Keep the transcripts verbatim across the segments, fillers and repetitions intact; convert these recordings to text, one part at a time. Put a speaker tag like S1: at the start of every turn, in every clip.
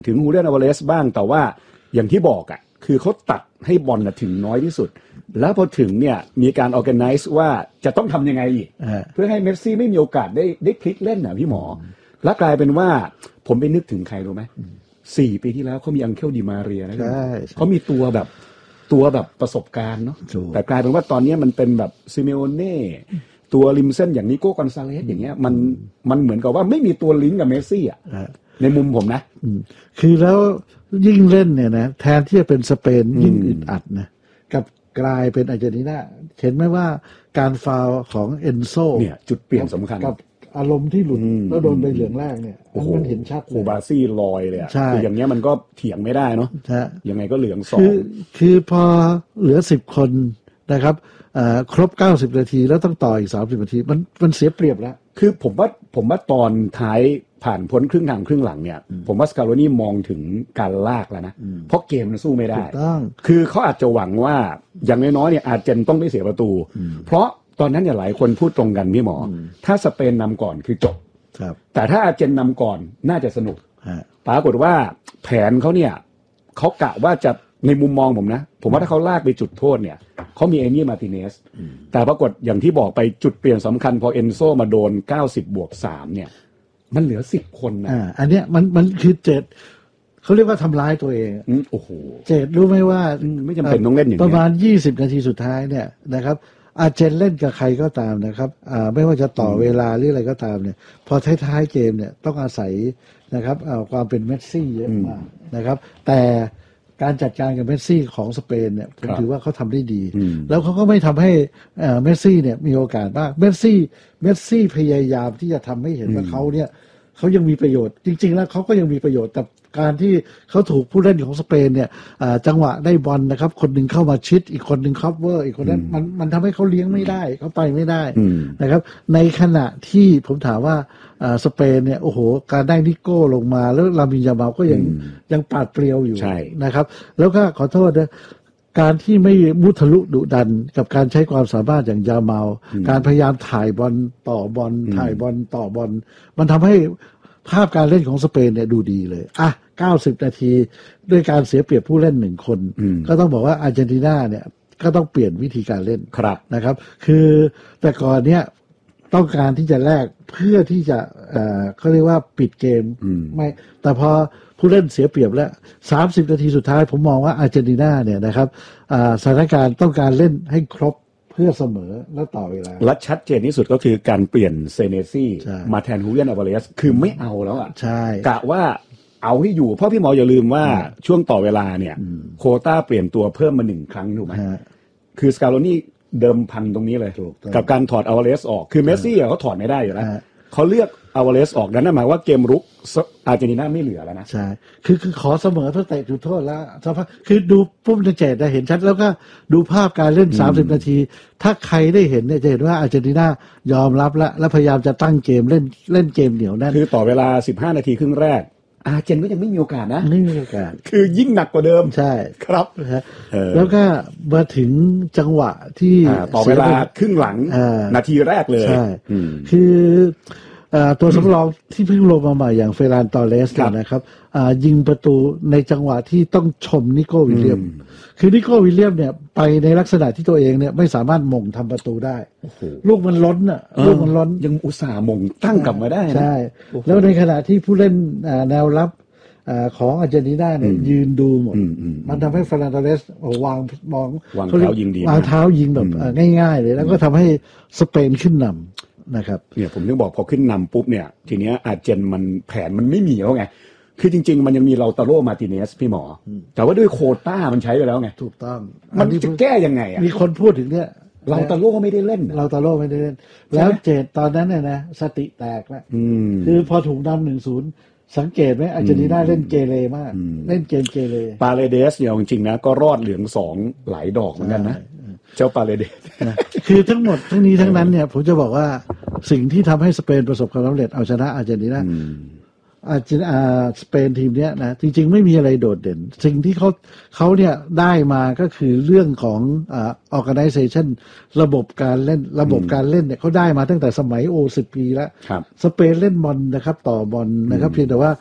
S1: ถึงฮูเลียน อัลวาเรซบ้างแต่ว่าอย่างที่บอกอ่ะคือเขาตัดให้บอลถึงน้อยที่สุดแล้วพอถึงเนี่ยมีการ organize ว่าจะต้องทำยังไงอีกเพื่อให้เมสซี่ไม่มีโอกาสได้ได้พลิกเล่นน่ะพี่หมอแล้วกลายเป็นว่าผมไปนึกถึงใครรู้ไหมสี่ปีที่แล้วเขามีอังเคลดิมาเรียนะเขามีตัวแบบตัวแบบประสบการณ์เนาะแต่กลายเป็นว่าตอนนี้มันเป็นแบบซิเมโอเน่ตัวริมเส้นอย่างนิโก้กอนซาเลสอย่างเงี้ยมันมันเหมือนกับว่าไม่มีตัวลิงก์กับเมสซี่อ่ะในมุมผมนะ
S2: คือแล้วยิ่งเล่นเนี่ยนะแทนที่จะเป็นสเปนยิ่งอึดอัดนะกับกลายเป็นอาร์เจนตินาเห็นไหมว่าการฟาวล์ของเอนโซ
S1: เนี่ยจุดเปลี่ยนสำคัญ
S2: กับอารมณ์ที่หลุดแล้วโดนใบเหลืองแรกเนี่ยมันเห็นชัด
S1: โคบาซี่ลอยเลยอ่ะคืออย่างเงี้ยมันก็เถียงไม่ได้เนาะยังไงก็เหลืองสอง
S2: คือคือพอเหลือสิบคนนะครับครบเก้าสิบนาทีแล้วต้องต่ออีกสามสิบนาทีมันมันเสียเปรียบแล้ว
S1: คือผมว่าผมว่าตอนท้ายผ่านพ้นครึ่งทางครึ่งหลังเนี่ยผมว่าสกาโลนี่มองถึงการลากแล้วนะเพราะเกมมันสู้ไม่ได้คือเขาอาจจะหวังว่าอย่างน้อยๆเนี่ยอาร์เจนต้องไม่เสียประตูเพราะตอนนั้นเนี่ยหลายคนพูดตรงกันพี่หมอถ้าสเปนนำก่อนคือจบแต่ถ้าอาร์เจนนำก่อนน่าจะสนุกปรากฏว่าแผนเขาเนี่ยเขากะว่าจะในมุมมองผมนะผมว่าถ้าเขาลากไปจุดโทษเนี่ยเขามีเอมี่มาร์ติเนสแต่ปรากฏอย่างที่บอกไปจุดเปลี่ยนสำคัญพอเอนโซมาโดนเก้าสิบบวกสามเนี่ยมันเหลือสิบคนนะ
S2: อ่าอันเนี้ยมันมันคือเจ็ดเขาเรียกว่าทำร้ายตัวเอง
S1: โอ้โห
S2: เจ็ดรู้ไหมว่า
S1: ไม่จำเป็นต้องเล่นอย่างนี้
S2: ประมาณยี่สิบนาทีสุดท้ายเนี่ยนะครับอาร์เจนเล่นกับใครก็ตามนะครับอ่าไม่ว่าจะต่อเวลาหรืออะไรก็ตามเนี่ยพอท้ายๆเกมเนี่ยต้องอาศัยนะครับเอาความเป็นเมสซี่เยอะมากนะครับแต่การจัดการกับเมสซี่ของสเปนเนี่ยผมถือว่าเขาทำได้ดีแล้วเขาก็ไม่ทำให้เมสซี่เนี่ยมีโอกาสมากเมสซี่เมสซี่พยายามที่จะทำให้เห็นว่าเขาเนี่ยเขายังมีประโยชน์จริงๆแล้วเขาก็ยังมีประโยชน์แต่การที่เขาถูกผู้เล่นของสเปนเนี่ยจังหวะได้บอลนะครับคนหนึ่งเข้ามาชิดอีกคนหนึ่งคัฟเวอร์อีกคนนั้นมันมันทำให้เขาเลี้ยงไม่ได้เขาไปไม่ได้นะครับในขณะที่ผมถามว่าสเปนเนี่ยโอ้โหการได้นิโก้ลงมาแล้วลามินยามาลก็ยังยังปาดเปรียวอยู่นะครับแล้วก็ขอโทษนะการที่ไม่มุทะลุดุดันกับการใช้ความสามารถอย่างยามาลการพยายามถ่ายบอลต่อบอลถ่ายบอลต่อบอลมันทำให้ภาพการเล่นของสเปนเนี่ยดูดีเลยอ่ะเก้าสิบนาทีด้วยการเสียเปรียบผู้เล่นหนึ่งคนก็ต้องบอกว่าอาร์เจนตินาเนี่ยก็ต้องเปลี่ยนวิธีการเล่นนะครับคือแต่ก่อนเนี้ยต้องการที่จะแลกเพื่อที่จะเอ่อเขาเรียกว่าปิดเกมไม่แต่พอผู้เล่นเสียเปรียบแล้วสามสิบนาทีสุดท้ายผมมองว่าอาร์เจนตินาเนี่ยนะครับสถานการณ์ต้องการเล่นให้ครบเพื่อเสมอและต่อเวลา
S1: และชัดเจนที่สุดก็คือการเปลี่ยนเซเนซี่มาแทนฮูเลียน อัลวาเรซคือไม่เอาแล้วอ่ะ
S2: ใช่
S1: กะว่าเอาให้อยู่เพราะพี่หมออย่าลืมว่าช่วงต่อเวลาเนี่ยโควต้าเปลี่ยนตัวเพิ่มมาหนึ่งครั้งถูกไหมคือสกาโลนี่เดิมพันตรงนี้เลยกับการถอดอัลวาเรซออกคือเมสซี่เขาถอดไม่ได้อยู่แล้วเขาเลือกอัลวาเรซออกนั่นหมายว่าเกมรุกอาร์เจนตินาไม่เหลือแล้วนะ
S2: ใช่คือคือขอเสมอเพื่อเตะจุดโทษแล้วคือดูปุ๊บจะเจ็ดได้เห็นชัดแล้วก็ดูภาพการเล่นสามสิบนาทีถ้าใครได้เห็นเนี่ยจะเห็นว่าอาร์เจนตินายอมรับแล้วและพยายามจะตั้งเกมเล่นเล่นเกมเหนียวแน่น
S1: คือต่อเวลาสิบห้านาทีครึ่งแรกอาร์เจนก็ยังไม่มีโอกาสนะ
S2: ไม่มีโอกาส
S1: คือยิ่งหนักกว่าเดิม
S2: ใช่
S1: ครับ
S2: แล้วก็มาถึงจังหวะที่
S1: ต่อเวลาครึ่งหลังนาทีแรกเลย
S2: ใช่คือตัวสำรองที่เพิ่งลงมาใหม่อย่างเฟรานตอเรสนะครับยิงประตูในจังหวะที่ต้องชมนิโก้วิลเลียมคือนิโก้วิลเลียมเนี่ยไปในลักษณะที่ตัวเองเนี่ยไม่สามารถมงทำประตูได้ลูกมันล้นอ่ะลูกมันล้น
S1: ยังอุตส่าห์มงตั้งกลับมาได้นะ
S2: ใช่แล้วในขณะที่ผู้เล่นแนวรับของอาร์เจนตินาเนี่ยยืนดูหมดมันทำให้เฟรานตอเรสวางมอง
S1: วางเท้ายิงดี
S2: วางเท้ายิงแบบง่ายๆเลยแล้วก็ทำให้สเปนขึ้นนำนะครับ
S1: เนี่ยผมถึงบอกพอขึ้นนำปุ๊บเนี่ยทีเนี้ยอาร์เจนมันแผนมันไม่มีแล้วไงคือจริงๆมันยังมีเราตาโร่มาร์ติเนสพี่หมอแต่ว่าด้วยโควต้ามันใช้ไปแล้วไง
S2: ถูกต้อง
S1: มันจะแก้ยังไงอ่ะ
S2: มีคนพูดถึงเนี่ย
S1: เราตาโร่ไม่ได้เล่น
S2: เราตาโร่ไม่ได้เล่นแล้วเจตตอนนั้นเนี่ยนะสติแตกแล้วคือพอถูกนำหนึ่งศูนย์สังเกตไหมอาร์เจนตินาเล่นเกเรมากเล่นเกมเกเร
S1: ปาเลเดสเนี่ยจริงๆนะก็รอดเหลืองสองหลายดอกเหมือนกันนะเจ้าปาเลเดส
S2: คือทั้งหมดทั้งนี้ทั้งนั้นเนี่ยผมจะบอกว่าสิ่งที่ทำให้สเปนประสบความสำเร็จเอาชนะอาร์เจนตินาอาร์เจนอาสเปนทีมเนี้ยนะจริงๆไม่มีอะไรโดดเด่นสิ่งที่เขาเขาเนี่ยได้มาก็คือเรื่องของอ่า organization ระบบการเล่นระบบการเล่นเนี่ยเขาได้มาตั้งแต่สมัยโอสิบปีแล้วสเปนเล่นบอลนะครับต่อบอลนะครับเพียงแต่ว่า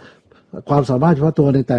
S2: ความสามารถเฉพาะตัวในแต่